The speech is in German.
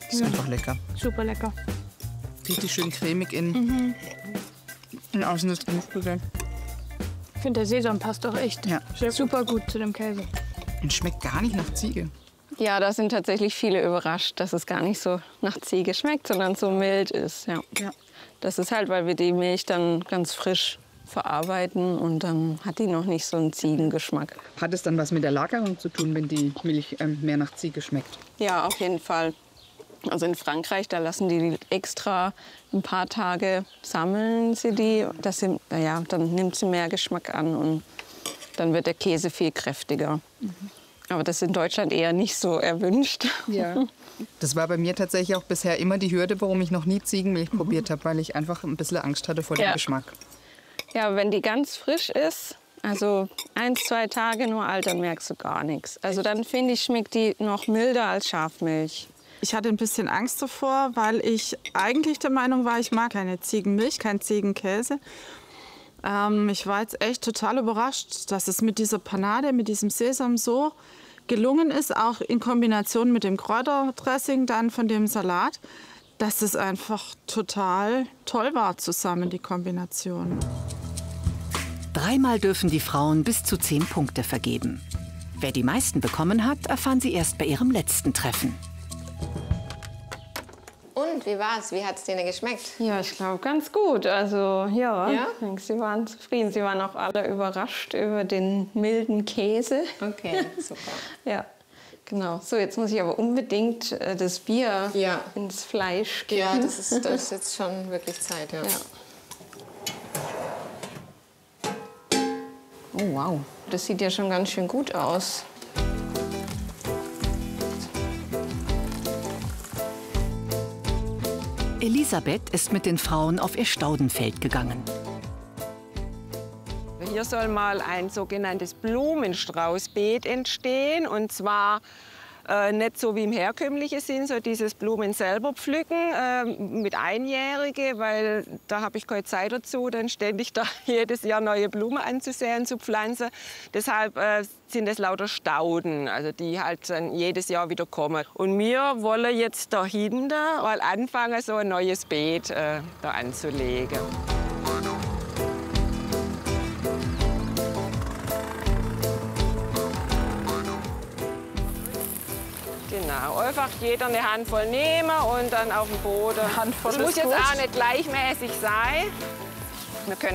Ist einfach lecker. Super lecker. Richtig schön cremig innen. Und außen ist Knusprige. Ich finde, der Sesam passt doch echt super gut zu dem Käse. Und schmeckt gar nicht nach Ziege. Ja, da sind tatsächlich viele überrascht, dass es gar nicht so nach Ziege schmeckt, sondern so mild ist. Ja. Das ist halt, weil wir die Milch dann ganz frisch verarbeiten und dann hat die noch nicht so einen Ziegengeschmack. Hat es dann was mit der Lagerung zu tun, wenn die Milch mehr nach Ziege schmeckt? Ja, auf jeden Fall. Also in Frankreich, da lassen die extra ein paar Tage, sammeln sie die. Dann nimmt sie mehr Geschmack an und dann wird der Käse viel kräftiger. Aber das ist in Deutschland eher nicht so erwünscht. Ja. Das war bei mir tatsächlich auch bisher immer die Hürde, warum ich noch nie Ziegenmilch probiert habe, weil ich einfach ein bisschen Angst hatte vor dem Geschmack. Ja, wenn die ganz frisch ist, also 1, 2 Tage nur alt, dann merkst du gar nichts. Also dann finde ich, schmeckt die noch milder als Schafmilch. Ich hatte ein bisschen Angst davor, weil ich eigentlich der Meinung war, ich mag keine Ziegenmilch, keinen Ziegenkäse. Ich war jetzt echt total überrascht, dass es mit dieser Panade, mit diesem Sesam so gelungen ist, auch in Kombination mit dem Kräuterdressing dann von dem Salat, dass es einfach total toll war zusammen, die Kombination. Dreimal dürfen die Frauen bis zu 10 Punkte vergeben. Wer die meisten bekommen hat, erfahren Sie erst bei ihrem letzten Treffen. Und wie war's? Wie hat's denen geschmeckt? Ja, ich glaube ganz gut. Also ja, ich denke, sie waren zufrieden. Sie waren auch alle überrascht über den milden Käse. Okay, super. Ja, genau. So, jetzt muss ich aber unbedingt das Bier ins Fleisch geben. Ja, das ist jetzt schon wirklich Zeit. Ja. Oh wow, das sieht ja schon ganz schön gut aus. Elisabeth ist mit den Frauen auf ihr Staudenfeld gegangen. Hier soll mal ein sogenanntes Blumenstraußbeet entstehen. Und zwar nicht so wie im herkömmlichen Sinn, so dieses Blumen selber pflücken mit Einjährige, weil da habe ich keine Zeit dazu, dann ständig da jedes Jahr neue Blumen anzusehen, zu pflanzen. Deshalb sind es lauter Stauden, also die halt dann jedes Jahr wieder kommen. Und wir wollen jetzt dahinter mal anfangen, so ein neues Beet da anzulegen. Genau, einfach jeder eine Handvoll nehmen und dann auf den Boden. Das muss jetzt auch nicht gleichmäßig sein. Wir können